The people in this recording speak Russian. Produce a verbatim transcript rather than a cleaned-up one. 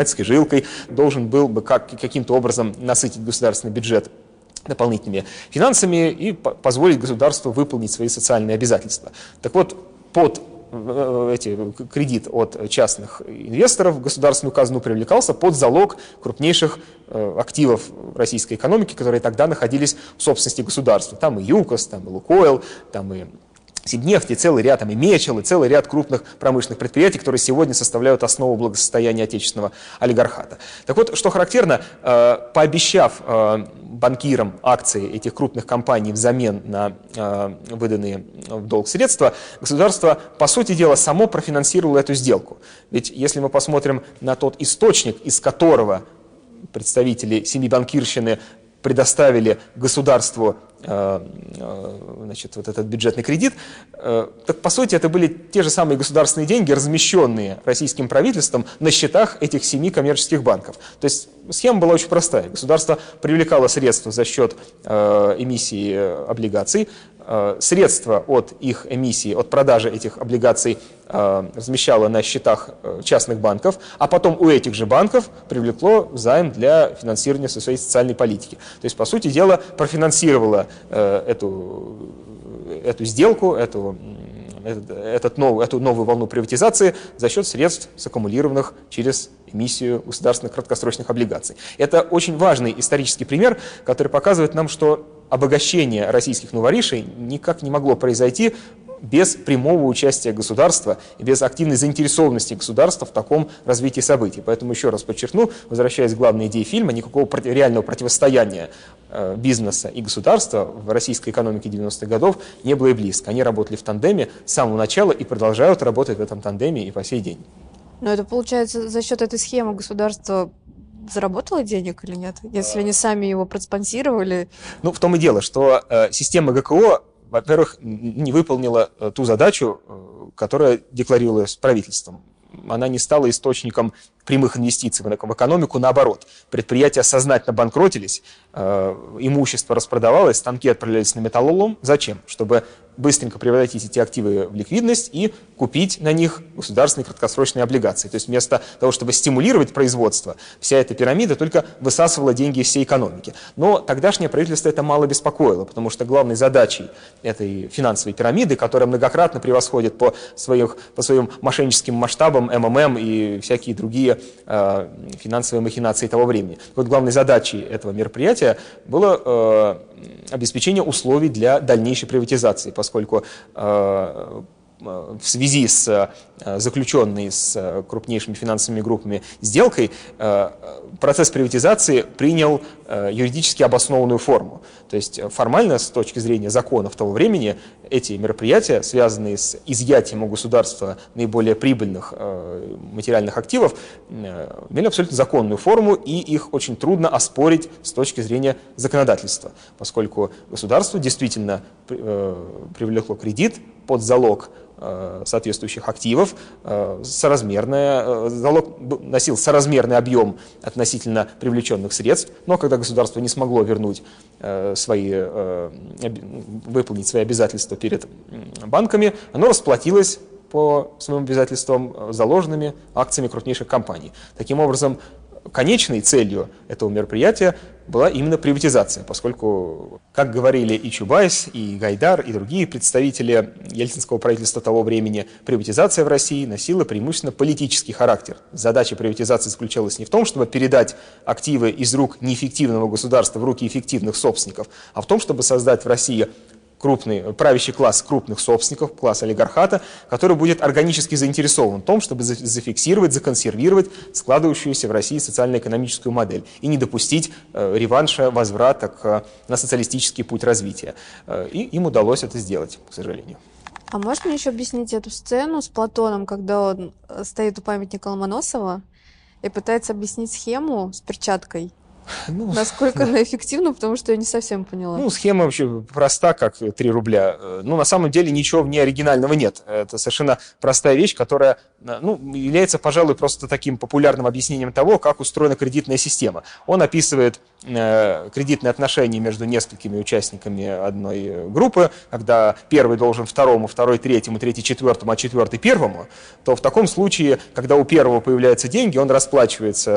жилкой, должен был бы как, каким-то образом насытить государственный бюджет дополнительными финансами и позволить государству выполнить свои социальные обязательства. Так вот, под эти, кредит от частных инвесторов в государственную казну привлекался под залог крупнейших активов российской экономики, которые тогда находились в собственности государства. Там и ЮКОС, там и Лукойл, там и Сибнефть, и целый ряд, там и Мечел, и целый ряд крупных промышленных предприятий, которые сегодня составляют основу благосостояния отечественного олигархата. Так вот, что характерно, пообещав банкирам акции этих крупных компаний взамен на выданные в долг средства, государство, по сути дела, само профинансировало эту сделку. Ведь если мы посмотрим на тот источник, из которого представители семьи банкирщины предоставили государству значит, вот этот бюджетный кредит, так по сути это были те же самые государственные деньги, размещенные российским правительством на счетах этих семи коммерческих банков. То есть схема была очень простая. Государство привлекало средства за счет эмиссии облигаций, средства от их эмиссии, от продажи этих облигаций размещало на счетах частных банков, а потом у этих же банков привлекло займ для финансирования своей социальной политики. То есть, по сути дела, профинансировало эту, эту сделку, эту, этот новый, эту новую волну приватизации за счет средств, саккумулированных через эмиссию государственных краткосрочных облигаций. Это очень важный исторический пример, который показывает нам, что обогащение российских новоришей никак не могло произойти без прямого участия государства и без активной заинтересованности государства в таком развитии событий. Поэтому еще раз подчеркну, возвращаясь к главной идее фильма, никакого реального противостояния бизнеса и государства в российской экономике девяностых годов не было и близко. Они работали в тандеме с самого начала и продолжают работать в этом тандеме и по сей день. Но это получается за счет этой схемы государство заработало денег или нет, если они сами его проспонсировали? Ну, в том и дело, что э, система ГКО, во-первых, не выполнила э, ту задачу, э, которая декларировалась правительством. Она не стала источником прямых инвестиций в экономику, наоборот. Предприятия сознательно банкротились, э, имущество распродавалось, станки отправлялись на металлолом. Зачем? Чтобы быстренько превратить эти активы в ликвидность и купить на них государственные краткосрочные облигации. То есть вместо того, чтобы стимулировать производство, вся эта пирамида только высасывала деньги из всей экономики. Но тогдашнее правительство это мало беспокоило, потому что главной задачей этой финансовой пирамиды, которая многократно превосходит по, своих, по своим мошенническим масштабам эм эм эм и всякие другие э, финансовые махинации того времени. Вот главной задачей этого мероприятия было э, обеспечение условий для дальнейшей приватизации, поскольку э, в связи с заключенной с крупнейшими финансовыми группами сделкой процесс приватизации принял юридически обоснованную форму. То есть формально, с точки зрения законов того времени, эти мероприятия, связанные с изъятием у государства наиболее прибыльных материальных активов, имели абсолютно законную форму, и их очень трудно оспорить с точки зрения законодательства, поскольку государство действительно привлекло кредит под залог соответствующих активов, соразмерное, залог носил соразмерный объем относительно привлеченных средств, но когда государство не смогло вернуть свои, выполнить свои обязательства перед банками, оно расплатилось по своим обязательствам заложенными акциями крупнейших компаний. Таким образом, конечной целью этого мероприятия была именно приватизация, поскольку, как говорили и Чубайс, и Гайдар, и другие представители ельцинского правительства того времени, приватизация в России носила преимущественно политический характер. Задача приватизации заключалась не в том, чтобы передать активы из рук неэффективного государства в руки эффективных собственников, а в том, чтобы создать в России крупный, правящий класс крупных собственников, класс олигархата, который будет органически заинтересован в том, чтобы зафиксировать, законсервировать складывающуюся в России социально-экономическую модель и не допустить э, реванша, возврата к, на социалистический путь развития. Э, и им удалось это сделать, к сожалению. А можешь мне еще объяснить эту сцену с Платоном, когда он стоит у памятника Ломоносова и пытается объяснить схему с перчаткой? Ну, насколько она эффективна, потому что я не совсем поняла. Ну, схема вообще проста, как три рубля. Ну, на самом деле ничего в ней оригинального нет. Это совершенно простая вещь, которая, ну, является, пожалуй, просто таким популярным объяснением того, как устроена кредитная система. Он описывает э, кредитные отношения между несколькими участниками одной группы, когда первый должен второму, второй третьему, третий четвертому, а четвертый первому, то в таком случае, когда у первого появляются деньги, он расплачивается